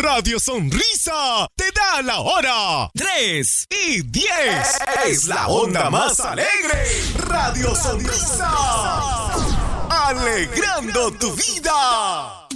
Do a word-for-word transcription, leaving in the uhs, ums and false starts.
Radio Sonrisa te da la hora. Tres y diez. Es la onda más alegre. Radio Sonrisa. Alegrando tu vida.